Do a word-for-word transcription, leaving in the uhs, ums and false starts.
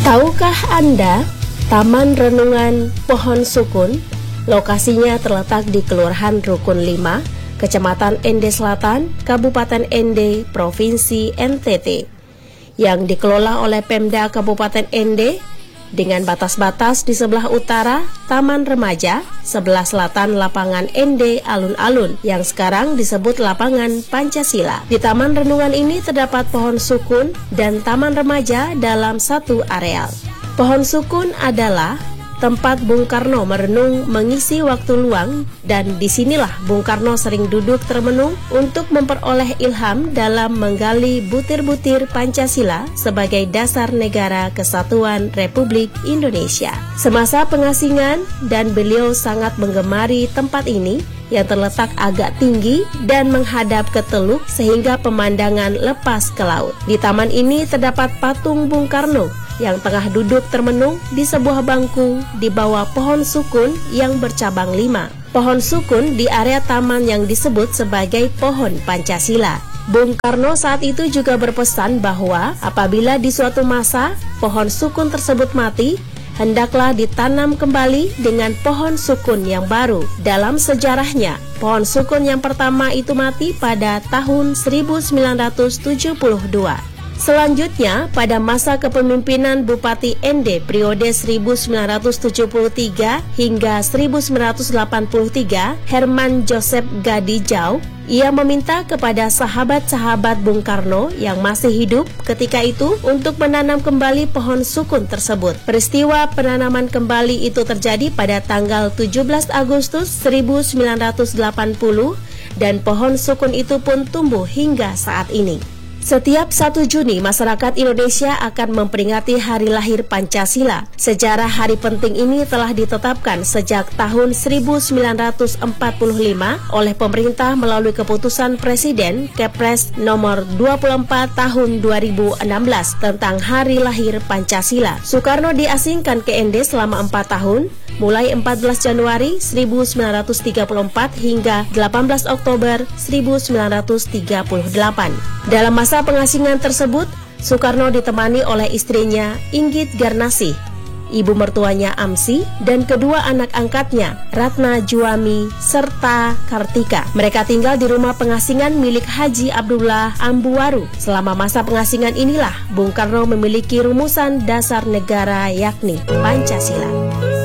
Tahukah Anda, Taman Renungan Pohon Sukun, lokasinya terletak di Kelurahan Rukun lima, Kecamatan Ende Selatan, Kabupaten Ende, Provinsi N T T, yang dikelola oleh Pemda Kabupaten Ende, dengan batas-batas di sebelah utara Taman Remaja, sebelah selatan Lapangan Ende Alun-Alun yang sekarang disebut Lapangan Pancasila. Di Taman Renungan ini terdapat pohon sukun dan taman remaja dalam satu areal. Pohon sukun adalah tempat Bung Karno merenung mengisi waktu luang, dan disinilah Bung Karno sering duduk termenung untuk memperoleh ilham dalam menggali butir-butir Pancasila sebagai dasar negara kesatuan Republik Indonesia. Semasa pengasingan, dan beliau sangat menggemari tempat ini yang terletak agak tinggi dan menghadap ke teluk sehingga pemandangan lepas ke laut. Di taman ini terdapat patung Bung Karno yang tengah duduk termenung di sebuah bangku di bawah pohon sukun yang bercabang lima. Pohon sukun di area taman yang disebut sebagai pohon Pancasila. Bung Karno saat itu juga berpesan bahwa apabila di suatu masa pohon sukun tersebut mati, hendaklah ditanam kembali dengan pohon sukun yang baru. Dalam sejarahnya, pohon sukun yang pertama itu mati pada tahun seribu sembilan ratus tujuh puluh dua. Selanjutnya, pada masa kepemimpinan Bupati Ende periode seribu sembilan ratus tujuh puluh tiga hingga seribu sembilan ratus delapan puluh tiga, Herman Joseph Gadijau, ia meminta kepada sahabat-sahabat Bung Karno yang masih hidup ketika itu untuk menanam kembali pohon sukun tersebut. Peristiwa penanaman kembali itu terjadi pada tanggal tujuh belas Agustus seribu sembilan ratus delapan puluh, dan pohon sukun itu pun tumbuh hingga saat ini. Setiap satu Juni, masyarakat Indonesia akan memperingati hari lahir Pancasila. Sejarah hari penting ini telah ditetapkan sejak tahun seribu sembilan ratus empat puluh lima oleh pemerintah melalui keputusan Presiden Kepres nomor dua puluh empat tahun dua ribu enam belas tentang hari lahir Pancasila. Soekarno diasingkan ke Ende selama empat tahun, mulai empat belas Januari seribu sembilan ratus tiga puluh empat hingga delapan belas Oktober seribu sembilan ratus tiga puluh delapan. Dalam masa pengasingan tersebut, Soekarno ditemani oleh istrinya Inggit Garnasih, ibu mertuanya Amsi, dan kedua anak angkatnya Ratna Juami serta Kartika. Mereka tinggal di rumah pengasingan milik Haji Abdullah Ambuwaru. Selama masa pengasingan inilah Bung Karno memiliki rumusan dasar negara yakni Pancasila.